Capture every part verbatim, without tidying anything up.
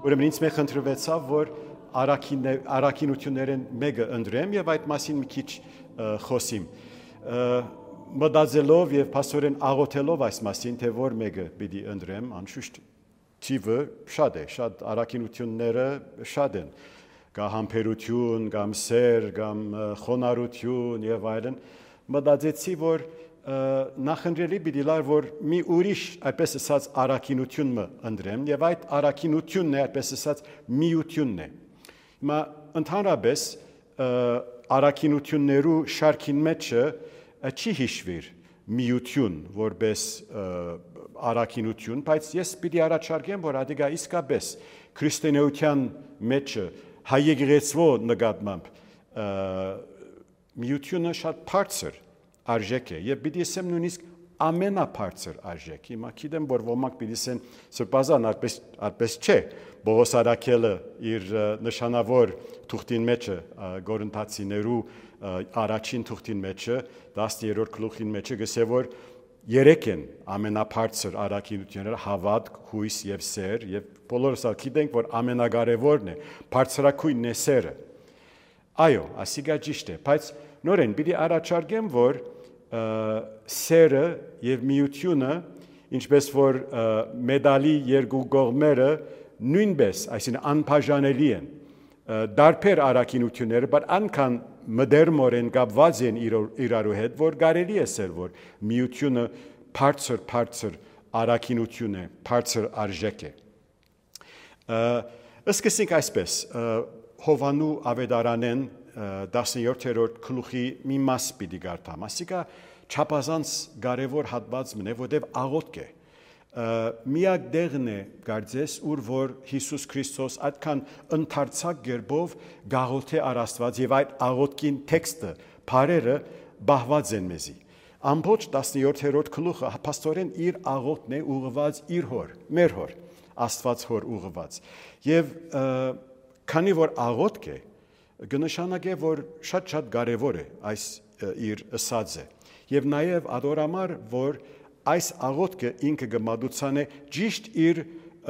ուրեմն ինձ մեկ խնդրվեցավ, որ առաքինություններն մեկը ընդրեմ եւ այդ մասին մի քիչ խոսիմ։ Մտածելով եւ փաստորեն աղոթելով այս մասին, թե որ մեկը պիտի ընդրեմ, անշուշտ թիվը շատ է, շատ առաքինությունները շատ են։ Կա համբերություն, կամ սեր, կամ խոնարհություն եւ այլն, մտածեցի, որ նախընտրելի պիտի լար, որ մի ուրիշ, այդպես ասած, առաքինություն մը ընդրեմ եւ այդ առաքինությունն է, այդպես ասած, միությունն է։ Հիմա ընդհանրապես առաքինություններու շարքին մեջը չի հիշվիր միություն որպես առաքինություն, բայց ես պիտի առաջարկեմ, որ ադիգա իսկապես քրիստոնեության մեջը հայեկեղեցվո նկատմամբ միությունը շատ բարձր արժեք է եւ պիտի ասեմ նույնիսկ ամենաբարձր արժեք։ Հիմա գիտեմ, որ ոմանք պիտի ասեն սրբազան այդպես այդպես չէ։ Պողոս առաքելը իր նշանավոր թուղթին մեջը Գորընթացիներու առաջին թուղթին մեջը տասներորդ գլուխին մեջը գսե որ երեք են ամենաբարձր առաքինությունները՝ հավատք, հույս եւ սեր, եւ բոլորս գիտենք, որ ամենակարևորն է բարձրակույնն է սերը։ Այո, ասիկա ճիշտ է, բայց նորեն պիտի առաջարկեմ, որ սերը եւ միությունը, ինչպես որ մեդալի երկու կողմերը նույնպես, այսինքն անբաժանելի են, դարբեր առաքինությունները, բայց անքան մդերմորեն կապված են իրարու հետ, որ կարելի է ասել, որ միությունը բարձր բարձր առաքինություն է, բարձր արժեք է։ Սկսենք այսպես, Հովանու ավետարանեն տասներորդ գլուխի մի մաս պիտի կարդամ, ասիկա չափազանց կարևոր հատված մն է, որտեղ աղոթք է։ Միակ դեղն է կարծես, ուր որ Հիսուս Քրիստոս այդքան ընդարձակ գերբով գաղութ է առ Աստված եւ այդ աղոթքին տեքստը, բարերը բահված են մեզի։ Ամբողջ տասներորդ գլուխը փաստորեն իր աղոթքն է ուղղված իր հոր, մեր հոր, Աստված հոր ուղղված։ Եվ քանի որ աղոթք է, կնշանակե, որ շատ-շատ կարևոր է այս իր ըսածը։ Եվ նաեւ ադորամար, որ այս աղոթքը ինքը գմադուցան է ճիշտ իր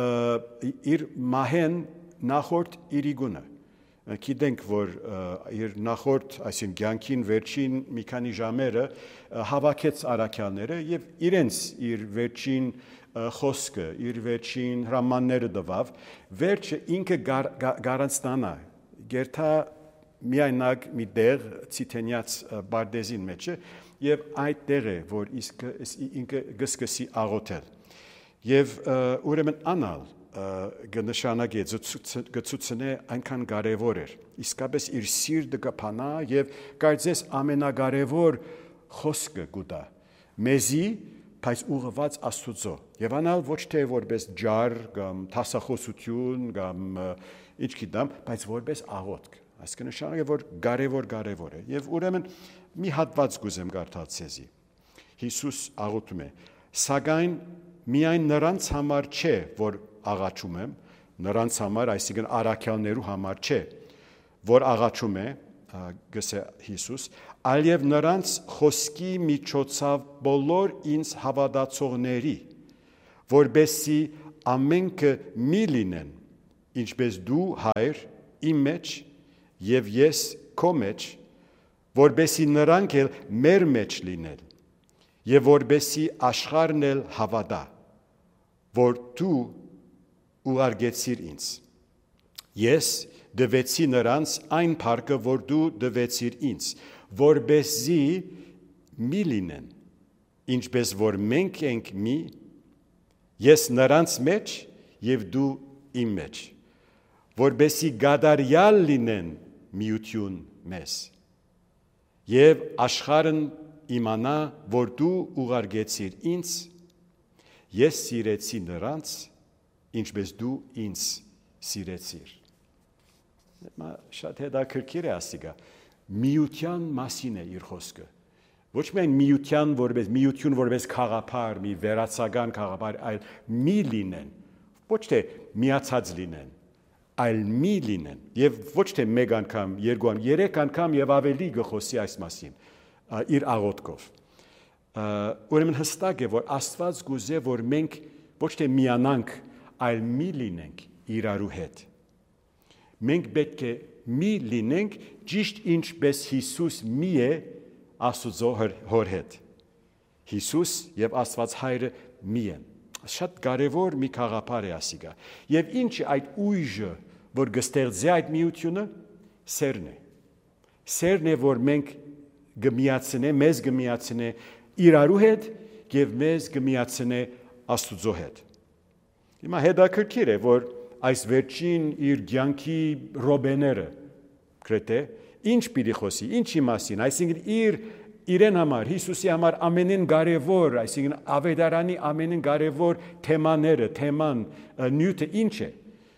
իր մահեն նախորդ իրիգունը։ Գիտենք, որ իր նախորդ, այսինքն կյանքին վերջին մի քանի ժամերը հավաքեց առաքյալները եւ իրենց իր վերջին խոսքը, իր վերջին հրամանները տվավ, վերջը ինքը գարանցնանա, գերթա միայնակ մի դեղ ցիտենյաց բարդեզին մեջը եւ այդ տեղը, որ ինքը գսկսի աղոթել։ Եվ ուրեմն անալ գնշանակե գծուցնե այնքան կարևոր էր։ Իսկապես իր սիրտը կփանա եւ կարծես ամենակարևոր խոսքը գուտա։ Մեզի բայց ուղղված Աստծո։ Եվ անալ ոչ թե որպես ջար կամ տասախոսություն կամ ինչ գիտեմ, բայց որպես աղոթք։ Այսինքն նշանակե, որ կարևոր կարևոր է։ Եվ ուրեմն մի հատված կուզեմ կարդալ ցեզի։ Հիսուս աղոթում է. «Սակայն միայն նրանց համար չէ, որ աղաչում եմ, նրանց համար, այսինքն առաքյալներու համար չէ, որ աղաչում է, գսե Հիսուս, այլև նրանց խոսքի միջոցով բոլոր ինձ հավատացողների, որբեսի ամենքը մի լինեն, ինչպես դու հայր իմ մեջ եւ ես քո մեջ, որբեսի նրանք էլ մեր մեջ լինել, եւ որբեսի աշխարհն էլ հավատա, որ դու ուղարկեցիր ինձ։ Ես դվեցի նրանց այն փառքը, որ դու դվեցիր ինձ, որբեսի մի լինեն, ինչպես որ մենք ենք մի, ես նրանց մեջ եւ դու իմ մեջ, որբեսի գադարյալ լինեն միություն մեզ։ Եվ աշխարհն իմանա, որ դու ուղարկեցիր ինձ, ես սիրեցի նրանց, ինչպես դու ինձ սիրեցիր։ Մա շատ հետաքրքիր է ասիկա։ Միության մասին է իր խոսքը։ Ոչ միայն միության որպես միություն որպես խաղապար, մի վերացական խաղապար, այլ մի լինեն։ Ոչ թե միացած լինեն, այլ մի լինեն, եւ ոչ թե մեկ անգամ, երկու անգամ, երեք անգամ եւ ավելի գխոսի այս մասին իր աղոթքով։ Ուրեմն հստակ է, որ Աստված գուզե, որ մենք ոչ թե միանանք, այլ մի լինենք, իրարու հետ։ Մենք պետք է մի լինենք ճիշտ ինչպես Հիսուս մի է Աստծո հոր հետ։ Հիսուս եւ Աստված Հայրը մի են։ Շատ կարևոր մի խաղապար է ասիգա։ Եվ ինչ է այդ ուժը, որ գստեղծի այդ միությունը, սերն է։ Սերն է, որ մենք գմիացնե, մեզ գմիացնե իրարու հետ եւ մեզ գմիացնե Աստծո հետ։ Հիմա հետաքրքիր է, որ այս վերջին իր ցանկի ռոբեները գրեթե ինչ պիտի խոսի, ինչի մասին, այսինքն իր իրեն համար, Հիսուսի համար ամենին կարևոր, այսինքն ավետարանի ամենին կարևոր թեմաները, թեման նյութը ինչ է,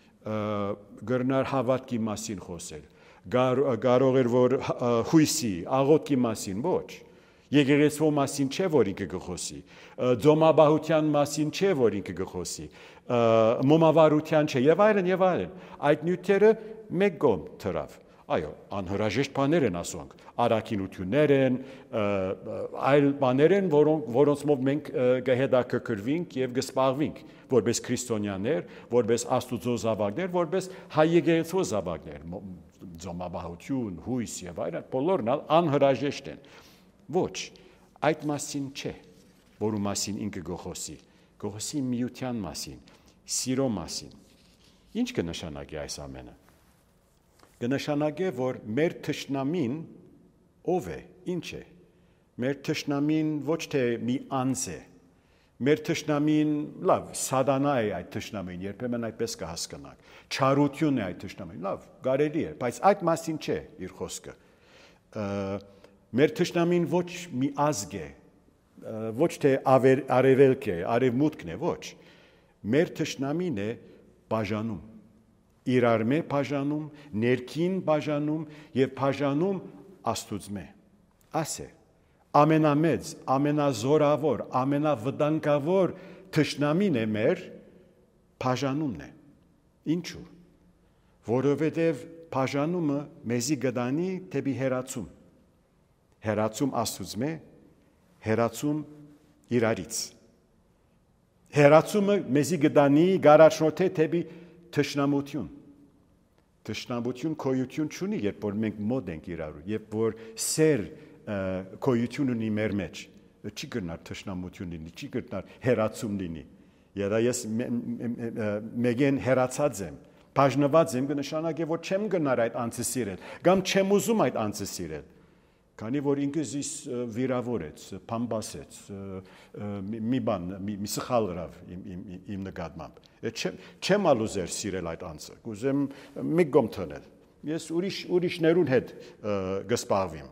գրնար հավատքի մասին խոսել, կարող էր որ հույսի, աղոթքի մասին, ոչ, եկեղեցու մասին չէ, որ ինքը գխոսի, ձոմաբահության մասին չէ, որ ինքը գխոսի, մոմավարության չէ, եւ այլն, եւ այլն, այդ նյութերը մեկ կողմ թրավ։ Այո, անհրաժեշտ բաներ են ասոնք, առաքինություններ են, այլ բաներ են, որոնցով մենք կհետաքրքրվենք եւ կսպառվենք, որպես քրիստոնյաներ, որպես Աստուծո զավակներ, որպես հայ եկեղեցու զավակներ, ձոմաբահություն, հույս եւ այլն, բոլորն անհրաժեշտ են։ Ոչ, այդ մասին չէ, որու մասին ինքը գոխոսի, գոխոսի միության մասին, սիրո մասին։ Ինչ կնշանակի այս ամենը։ Կնշանակե, որ մեր թշնամին ով է, ինչ է։ Մեր թշնամին ոչ թե մի անձ է։ Մեր թշնամին, լավ, սատանա է այդ թշնամին, երբեմն այդպես կհասկանանք։ Չարություն է այդ թշնամին, լավ, կարելի է, բայց այդ մասին չէ իր խոսքը։ Մեր թշնամին ոչ մի ազգ է, ոչ թե արևելք է, արևմուտքն է, ոչ։ Մեր թշնամին է բաժանում։ Իրար մե բաժանում, ներքին բաժանում եւ բաժանում Աստուծմե։ Ասե, ամենամեծ, ամենազորավոր, ամենավտանգավոր թշնամին է մեր բաժանումն է։ Ինչու՞։ Որովհետեւ բաժանումը մեզի գտանի դեպի հերացում։ Հերացում Աստուծմե, հերացում իրարից։ Հերացումը մեզի գտանի գարաշնորթե դեպի թշնամություն։ Թշնամություն քոյություն չունի, երբ որ մենք մոտ ենք իրարու, երբ որ սեր քոյություն ունի մեր մեջ, չի գնար թշնամություն լինի, չի գնար հերացում լինի։ Եվ ես մեգեն հերացած եմ, բաժնված եմ, կնշանակի, որ չեմ գնար այդ անձը սիրել, կամ չեմ ուզում այդ անձը սիրել։ Քանի որ ինքս իս վիրավորեց, փամբասեց, մի բան, մի սխալ գրավ իմ նկատմամբ։ Չեմ ալուզեր սիրել այդ անձը, կուզեմ մի գոմ թնել։ Ես ուրիշներուն հետ գսպարվիմ։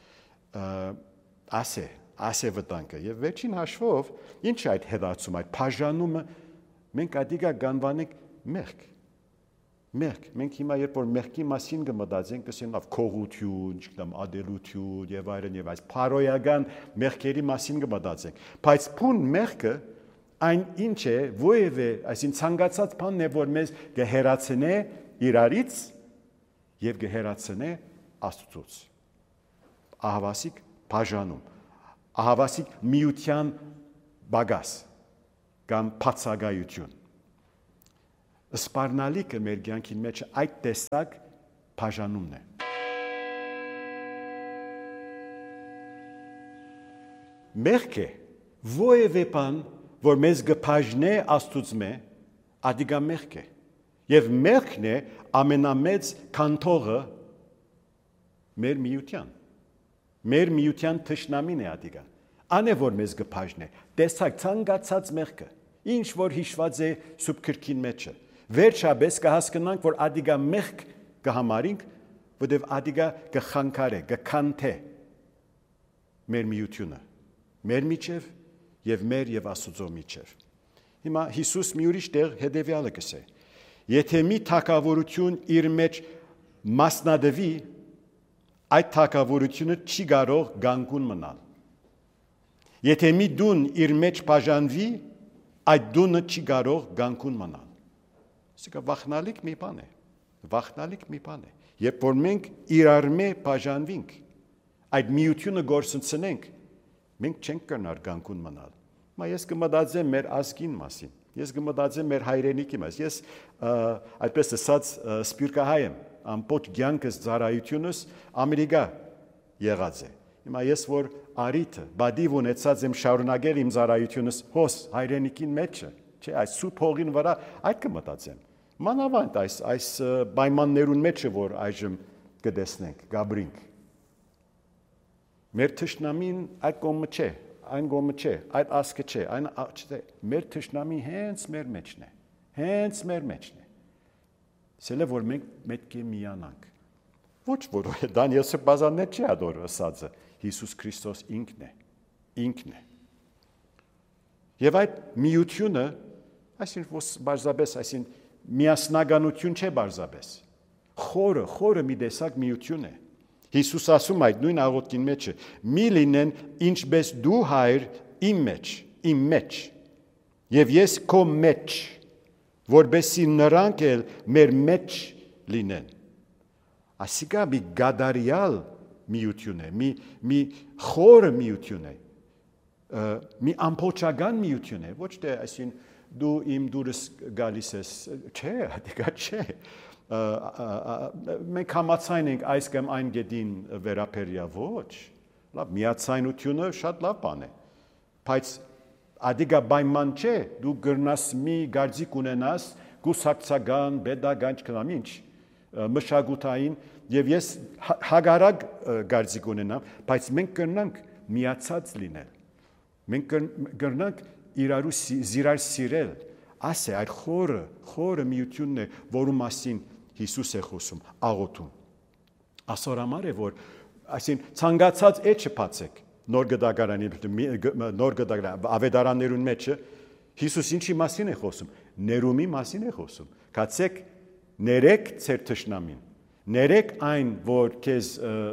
Ասե, ասե վտանգը։ Եվ վերջին հաշվով, ինչ է այդ հետացում, այդ բաժանումը, մենք ադիգա գանվանենք մեղք։ Մեղք, մենք հիմա երբ որ մեղքի մասին կմտածենք, կսենք լավ քողություն, չգիտեմ, ադելություն եւ այլն եւ այս փարոյական մեղքերի մասին կմտածենք, բայց փուն մեղքը այն ինչ է, ովևէ, այսին ցանկացած բանն է, որ մեզ կհերացնե իրարից եւ կհերացնե Աստծուց։ Ահավասիկ բաժանում, ահավասիկ միության բագաս կամ բացակայություն։ Սպառնալիքը մեր կյանքի մեջ այդ տեսակ բաժանումն է։ Մեղքը ովևէ բան, որ մեզ կբաժնե Աստուծմե, ադիգա մեղք է։ Եվ մեղքն է ամենամեծ կանթողը մեր միության։ Մեր միության թշնամին է ադիգա։ Ան է որ մեզ կբաժնե։ Տեսակ ցանկացած մեղքը, ինչ որ հիշված է Սուրբ Գրքին մեջը։ Վերջապես կհասկանանք, որ ադիգա մեղք կհամարինք, որտեղ ադիգա կխանգարե, կքանթե մեր միությունը, մեր միջև եւ մեր եւ Աստծո միջև։ Հիմա Հիսուս մի ուրիշ տեղ հետեւյալը կսե. Եթե մի թակավորություն իր մեջ մասնադվի, այդ թակավորությունը չի կարող գանկուն մնալ։ Եթե մի դուն իր մեջ բաժանվի, այդ դունը չի կարող գանկուն մնալ։ Սա վախնալիք մի բան է, վախնալիք մի բան է։ Երբ որ մենք իրար մե բաժանվենք, այդ միությունը գործընծնենք, մենք չենք կրնար գանկուն մնալ։ Մա ես կմտածեմ մեր ազգին մասին, Ես կմտածեմ մեր հայրենիքի մաս։ Ես այդպես ասած սպյուրքահայ եմ, ամբողջ կյանքս ծառայությունս Ամերիկա եղած է։ Հիմա ես որ արիթը, բադիվ ունեցած եմ շարունակել իմ ծառայությունս հոս հայրենիքին մեջը, չէ, այս սուրբ հողին վրա այդ կմտածեմ։ Մանավանդ այս այս պայմաններուն մեջը որ այժմ կտեսնենք, գաբրինք։ Մեր թշնամին այդ կողմը չէ, այն կողմը չէ, այդ ասկը չէ, այն չէ, մեր թշնամի հենց մեր մեջն է, հենց մեր մեջն է։ Սելը որ մենք պետք է միանանք։ Ոչ որ Դանիել Սրբազանն չի ադոր ասածը, Հիսուս Քրիստոս ինքն է, ինքն է։ Եվ այդ միությունը, այսինքն բարձրապես, այսինքն միասնականություն չէ բարձրապես։ Խորը, խորը մի տեսակ միություն է։ Հիսուս ասում այդ նույն աղոթքին մեջ է. «Մի լինեն ինչպես դու հայր իմ մեջ, իմ մեջ, եւ ես քո մեջ, որբեսի նրանք էլ մեր մեջ լինեն»։ Ասիկա մի գադարյալ միություն է, մի մի խորը միություն է, մի ամբողջական միություն է, ոչ թե այսին դու իմ դուրս գալիս ես, չէ, դիգա չէ։ Մենք համաձայն ենք այս կամ այն գետին վերապերյա ոչ, լավ, միացայնությունը շատ լավ բան է, բայց ադիգա պայման չէ, դու գրնաս մի գարձիկ ունենաս, գուսակցական, պետական չքնամ ինչ, մշակութային, եւ ես հագարակ գարձիկ ունենամ, բայց մենք կրնանք միացած լինել, մենք կրնանք իրարու զիրար սիրել, աս է այդ խորը, խորը միությունն է, որու մասին Հիսուս է խոսում, աղոթում։ Ասոր համար է, որ այսին ցանկացած էջ չփացեք նոր գդագարանի, նոր գդագարան, ավետարաններուն մեջը Հիսուս ինչի մասին է խոսում, ներումի մասին է խոսում։ Կացեք ներեք ձեր թշնամին, ներեք այն, որ քեզ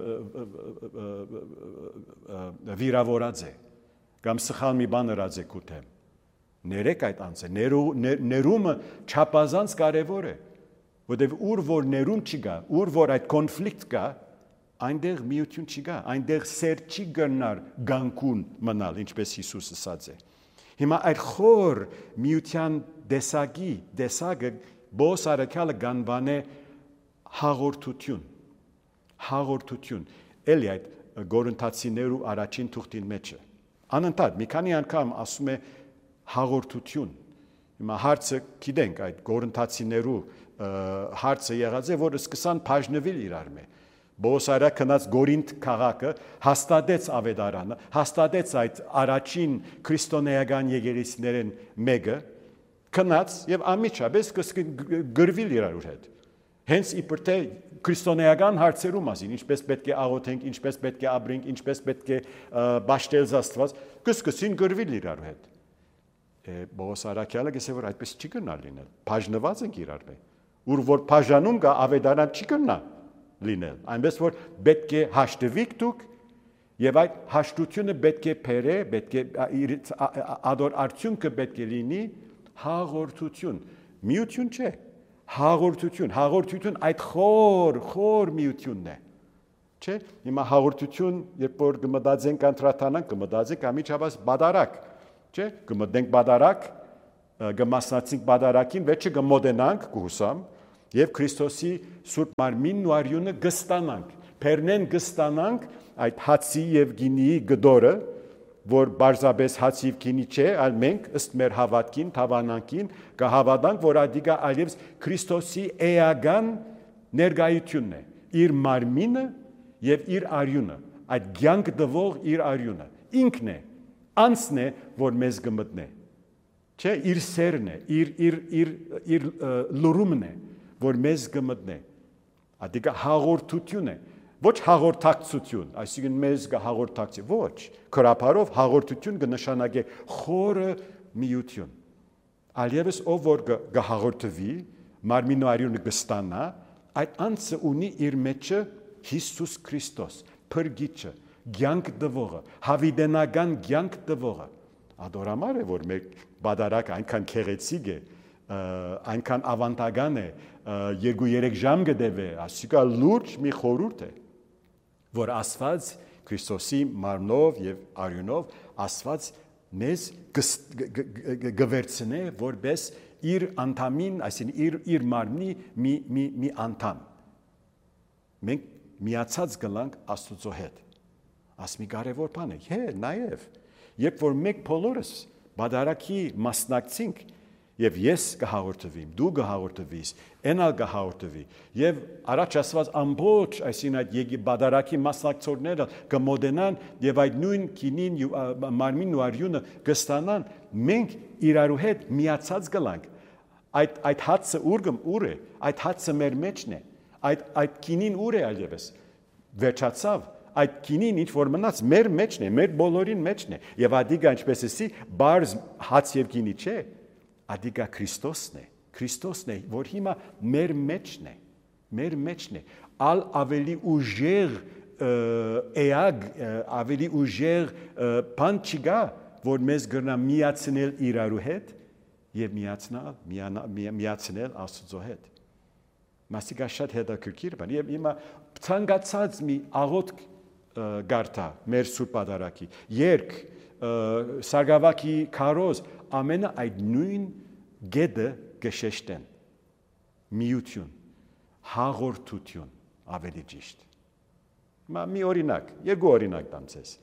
վիրավորած է, կամ սխալ մի բան ըրած է քութեմ։ Ներեք այդ անձը, ներումը չափազանց կարևոր է, որտեղ ուր որ ներում չկա, ուր որ այդ կոնֆլիկտ կա, այնտեղ միություն չկա, այնտեղ սեր չի գնար գանկուն մնալ, ինչպես Հիսուս ասած է։ Հիմա այդ խոր միության դեսագի, դեսագը բոս արաքալը գանվան է հաղորդություն, հաղորդություն, էլի այդ գորընթացիներու առաջին թուղթին մեջը։ Անընդհատ մի քանի անգամ ասում է հաղորդություն։ Հիմա հարցը գիտենք այդ գորընթացիներու հարցը եղած է, որ սկսան բաժնվել իրար մե։ Բոսարա քնած Գորինթ քաղաքը հաստատեց ավետարանը, հաստատեց այդ առաջին քրիստոնեական եկեղեցիներեն մեկը, քնած եւ ամիջապես գրվել իրար հետ։ Հենց իբր թե քրիստոնեական հարցերու մասին, ինչպես պետք է աղոթենք, ինչպես պետք է ապրենք, ինչպես պետք է բաշտել Աստված, կսկսին գրվել իրար հետ։ Բողոս Արաքյալը գսե որ այդպես չի գնա լինել։ Բաժնված ենք իրար հետ։ Ուր որ բաժանում կա ավետարան չի գնա լինել։ Այնպես որ պետք է հաշտվիկ դուք եւ այդ հաշտությունը պետք է փերե, պետք է ադոր արդյունքը պետք է լինի հաղորդություն։ Միություն չէ։ Հաղորդություն, հաղորդություն այդ խոր, խոր միությունն է։ Չէ՞։ Հիմա հաղորդություն, երբ որ կմտածենք անդրադառնանք, կմտածենք ամիջապես բադարակ, չէ՞։ Կմտնենք բադարակ, կմասնացենք բադարակին, վերջը կմոտենանք կհուսամ եւ Քրիստոսի սուրբ մարմինն ու արյունը կստանանք, փերնեն կստանանք այդ հացի եւ գինիի գդորը, որ բարձրապես հացի եւ գինի չէ, այլ մենք ըստ մեր հավատքին, թավանանքին կհավատանք, որ ադիգա այլևս Քրիստոսի էական ներկայությունն է, իր մարմինը եւ իր արյունը, այդ ցանկ դվող իր արյունը, ինքն է, անցն է, որ մեզ կմտնե։ Չէ, իր սերն է, իր իր իր իր լուրումն է, որ մեզ կմտնե։ Ադիգա հաղորդություն է, ոչ հաղորդակցություն, այսինքն մեզ կհաղորդակցի, ոչ, քրապարով հաղորդություն կնշանակե խորը միություն։ Այլևս ով որ կհաղորդվի, մարմինը արյունը կստանա, այդ անձը ունի իր մեջը Հիսուս Քրիստոս, փրկիչը, ցանկ դվողը, հավիտենական ցանկ դվողը։ Ադորամար է, որ մեր բադարակը այնքան քեղեցիկ է, այնքան ավանդական է, երկու-երեք ժամ կդեվե, ասիկա լուրջ մի խորհուրդ է, որ Աստված Քրիստոսի մարմնով եւ արյունով Աստված մեզ գվերցնե որպես իր անդամին, այսինքն իր իր մարմնի մի մի մի անդամ։ Մենք միացած գլանք Աստծո հետ։ Աս մի կարևոր բան է։ Հե, նաև երբ որ մենք բոլորս բադարակի մասնակցենք եւ ես կհաղորդվեմ, դու կհաղորդվես, այնալ կհաղորդվի եւ առաջ ասված ամբողջ այսին այդ եկի բադարակի մասնակցողները կմոդենան եւ այդ նույն քինին մարմինն ու արյունը կստանան, մենք իրարու հետ միացած գլանք։ Այդ այդ հացը ուրգմ ուր է, այդ հացը մեր մեջն է, այդ այդ քինին ուր է այլևս վերջացավ, այդ քինին ինչ որ մնաց մեր մեջն է, մեր բոլորին մեջն է եւ ադիգա ինչպես էսի բարձ հաց եւ քինի չէ, ադիգա Քրիստոսն է, Քրիստոսն է, որ հիմա մեր մեջն է, մեր մեջն է, ալ ավելի ուժեղ էագ, ավելի ուժեղ բան չկա, որ մեզ գրնա միացնել իրարու հետ եւ միացնել միացնել Աստծո հետ։ Մասիկա շատ հետաքրքիր բան եւ հիմա ցանկացած մի աղոթք գարտա մեր Սուրբ Պատարագի երկ սարգսակի քարոզ ամենը այդ նույն գեդը գշեշտեն միություն հաղորդություն ավելի ճիշտ մա մի օրինակ երկու օրինակ տամ ցես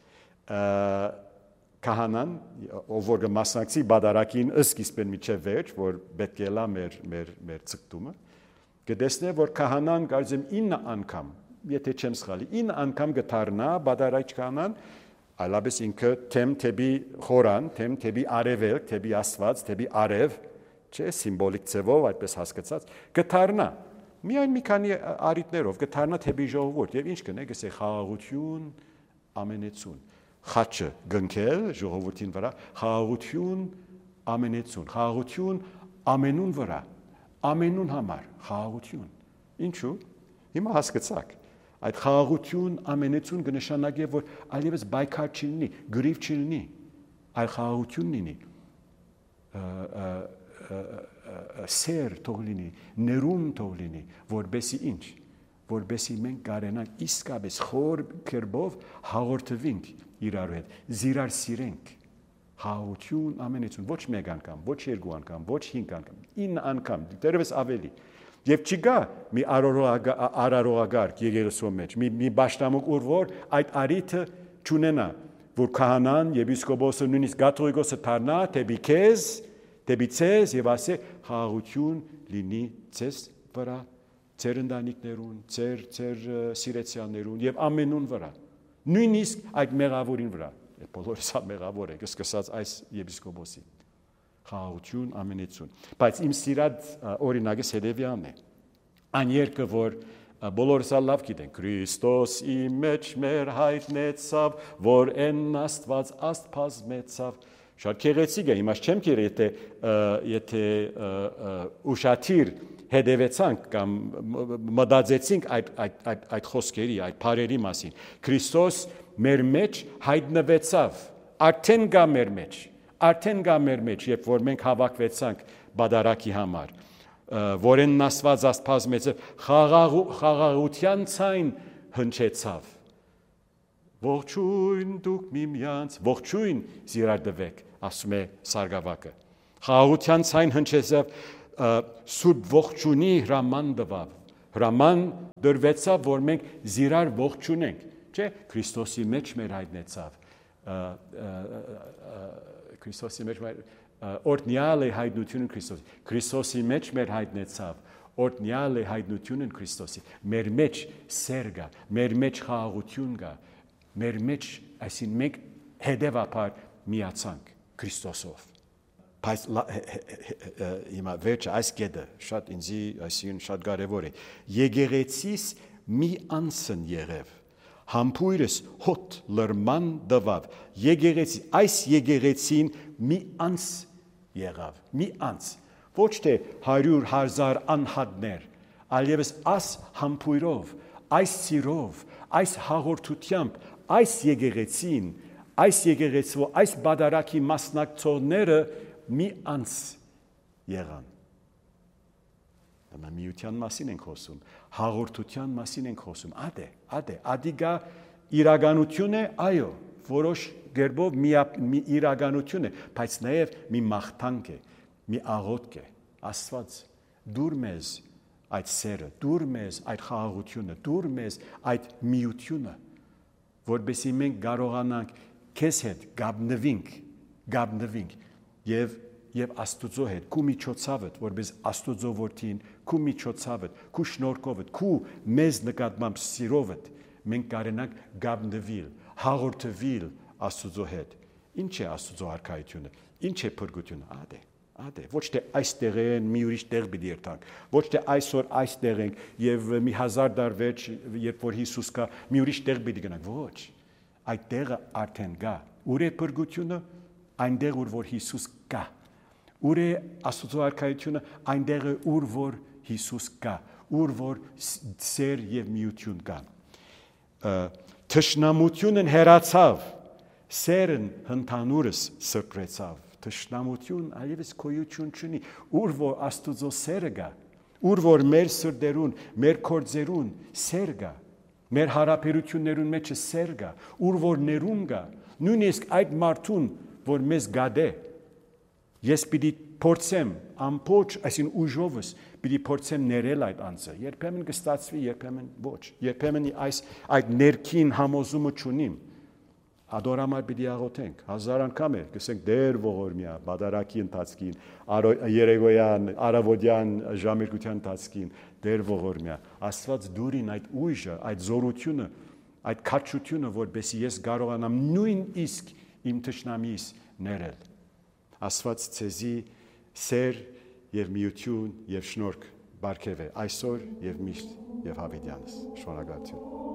քահանան ով որ մասնակցի Պատարագին սկիզբեն միջև վերջ որ պետք է լա մեր մեր մեր ցկտումը կտեսնե որ քահանան կարծեմ ինը անգամ եթե չեմ սխալի ինը անգամ գտարնա Պատարագ քահանան այլապես ինքը թեմ թեպի խորան թեմ թեպի արևելք թեպի Աստված թեպի արև չէ սիմվոլիկ ձևով այդպես հասկացած գտարնա միայն մի քանի արիտներով գտարնա թեպի ժողովուրդ եւ ինչ կնե գսե խաղաղություն ամենեցուն խաչը գնքել ժողովրդին վրա խաղաղություն ամենեցուն խաղաղություն ամենուն վրա ամենուն համար խաղաղություն ինչու հիմա հասկացաք այդ խաղաղություն ամենեցուն կնշանակի որ այլևս բայկար չլինի գրիվ չլինի այլ խաղաղություն լինի սեր թող լինի ներում թող լինի որբեսի ինչ որբեսի մենք կարենանք իսկապես խոր կերպով հաղորդվենք իրար հետ զիրար սիրենք խաղաղություն ամենեցուն ոչ մեկ անգամ ոչ երկու անգամ ոչ հինգ անգամ ինը անգամ դեռևս ավելի եւ չկա մի արարողագարկ եկեղեցու մեջ մի մի բաշտամուկ ուր որ այդ արիթը չունենա որ քահանան եպիսկոպոսը նույնիսկ կաթողիկոսը դառնա դեպի քեզ դեպի ցեզ եւ ասե խաղաղություն լինի ցեզ վրա ձեր ընտանիքներուն ձեր ձեր սիրեցյաններուն եւ ամենուն վրա նույնիսկ այդ մեղավորին վրա բոլորս մեղավոր եք սկսած այս եպիսկոպոսի խաղաղություն ամենեցուն բայց իմ սիրած օրինակը հետևյալն է այն երկը որ բոլորս լավ գիտեն Քրիստոս իմ մեջ մեր հայտնեցավ որ են Աստված աստվածմեցավ շատ քեղեցիկ է հիմա չեմ կերել եթե եթե ուշադիր հետևեցանք կամ մտածեցինք այդ այդ այդ այդ խոսքերի այդ բառերի մասին Քրիստոս մեր մեջ հայտնվեցավ արդեն գա մեր մեջ արդեն գա մեր մեջ երբ որ մենք հավաքվեցանք Պատարագի համար որ են Աստված աստվածմեցավ խաղաղության ցայն հնչեցավ ողջույն դուք միմյանց ողջույն զիրարդվեք ասում է Սարգսակը խաղաղության ցայն հնչեցավ սուրբ ողջունի հրաման տվավ հրաման դրվեցավ որ մենք զիրար ողջունենք չէ Քրիստոսի մեջ մեր հայտնեցավ Քրիստոսի մեջ մեր օրտնյալ է հայտնությունը Քրիստոսի Քրիստոսի մեջ մեր հայտնեցավ օրտնյալ է հայտնությունը Քրիստոսի մեր մեջ սեր կա մեր մեջ խաղաղություն կա մեր մեջ այսին մենք հետևաբար միացանք Քրիստոսով բայց հիմա վերջը այս կետը շատ ինձի այսին շատ կարևոր է եկեղեցիս մի անցն եղև համբույրս հոտ լրման դվավ եկեղեցի այս եկեղեցին մի անց եղավ մի անց ոչ թե հարյուր հազար անհատներ այլևս այս համբույրով այս սիրով այս հաղորդությամբ այս եկեղեցին այս եկեղեցու այս Պատարագի մասնակցողները մի անց եղան Նա միության մասին ենք խոսում, հաղորդության մասին ենք խոսում, ադե, ադե, ադիգա իրականություն է, այո, որոշ գերբով մի, մի իրականություն է, բայց նաև մի մաղթանք է, մի աղոթք է։ Աստված, դուր մեզ այդ սերը, դուր մեզ այդ խաղաղությունը, դուր մեզ այդ միությունը, որովհետեւ մենք կարողանանք քեզ հետ գաբնվենք, գաբնվենք եւ եւ Աստուծո հետ, քու միջոցավդ, որպես Աստուծո որդին, քու միջոցավդ, քու շնորհքովդ, քու մեզ նկատմամբ սիրովդ, մենք կարենանք գաբնվել, հաղորդվել Աստուծո հետ։ Ինչ է Աստուծո արքայությունը, ինչ է փրկությունը, ադե, ադե, ոչ թե այստեղ են, մի ուրիշ տեղ պիտի երթանք, ոչ թե այսօր այստեղ ենք եւ մի հազար դար վերջ, երբ որ Հիսուս կա, մի ուրիշ տեղ պիտի գնանք, ոչ, այդ տեղը արդեն կա, ուր է փրկությունը, այնտեղ ուր որ Հիսուս կա, ուր է Աստուծո արքայությունը, այնտեղ է ուր որ Հիսուս կա, ուր որ սեր եւ միություն կա։ Թշնամությունն հեռացավ, սերն ընդհանուրս սրբրեցավ։ Թշնամություն այլևս գոյություն չունի, ուր որ Աստուծո սերը կա, ուր որ մեր սրտերուն, մեր կորձերուն սեր կա, մեր հարաբերություններուն մեջ սեր կա, ուր որ ներում կա, նույնիսկ այդ մարդուն, որ մեզ գադե, ես պիտի փորձեմ ամբողջ այսին ուժովս պիտի փորձեմ ներել այդ անձը, երբեմն կստացվի, երբեմն ոչ, երբեմն այս այդ ներքին համոզումը չունիմ, ադորամար պիտի աղոթենք, հազար անգամ է, կսենք դեր ողորմյա, բադարակի ընթացքին, երեգոյան, արավոդյան ժամերգության ընթացքին, դեր ողորմյա, Աստված դուրին այդ ուժը, այդ զորությունը, այդ քաջությունը, որպեսզի ես կարողանամ նույն իսկ իմ թշնամիս ներել։ Աստված ցեզի սեր եւ միություն եւ շնորհք բարգեւե այսօր եւ միշտ եւ հավիտյանս։ Շնորհակալություն։